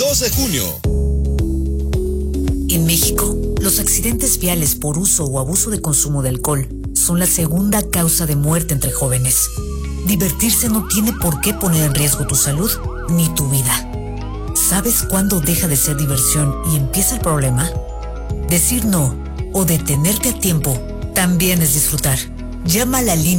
2 de junio. En México, los accidentes viales por uso o abuso de consumo de alcohol son la segunda causa de muerte entre jóvenes. Divertirse no tiene por qué poner en riesgo tu salud ni tu vida. ¿Sabes cuándo deja de ser diversión y empieza el problema? Decir no o detenerte a tiempo también es disfrutar. Llama a la línea